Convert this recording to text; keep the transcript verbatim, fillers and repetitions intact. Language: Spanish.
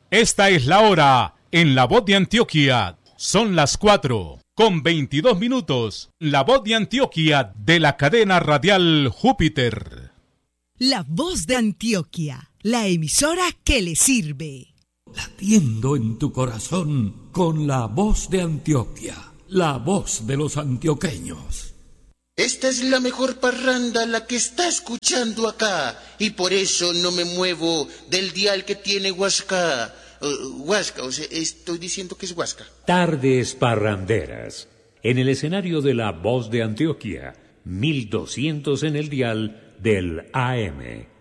Esta es la hora en La Voz de Antioquia. Son las cuatro con veintidós minutos. La Voz de Antioquia de la cadena radial Júpiter. La Voz de Antioquia, la emisora que le sirve. Latiendo en tu corazón con La Voz de Antioquia, la voz de los antioqueños. Esta es la mejor parranda, la que está escuchando acá, y por eso no me muevo del dial que tiene Huasca. Uh, Huasca, o sea, estoy diciendo que es Huasca. Tardes parranderas, en el escenario de La Voz de Antioquia, mil doscientos en el dial del A M.